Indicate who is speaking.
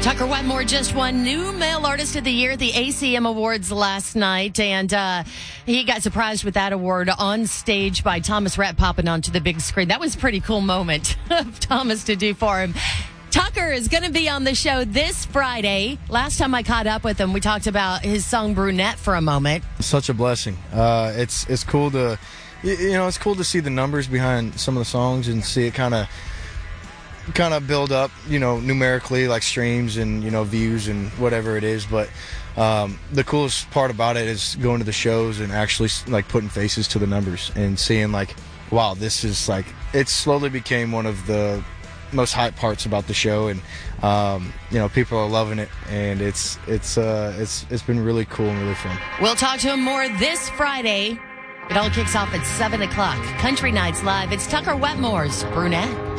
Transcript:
Speaker 1: Tucker Wetmore just won New Male Artist of the Year at the ACM Awards last night, and he got surprised with that award on stage by Thomas Rhett popping onto the big screen. That was a pretty cool moment of Thomas to do for him. Tucker is going to be on the show this Friday. Last time I caught up with him, we talked about his song Brunette for a moment.
Speaker 2: Such a blessing. It's cool to, it's cool to see the numbers behind some of the songs and see it kind of build up, numerically, like streams and, views and whatever it is. But the coolest part about it is going to the shows and actually like putting faces to the numbers and seeing like, wow, this is like, it slowly became one of the most hype parts about the show, and people are loving it, and it's been really cool and really fun.
Speaker 1: We'll talk to him more this Friday. It all kicks off at 7 o'clock. Country Nights Live. It's Tucker Wetmore's Brunette.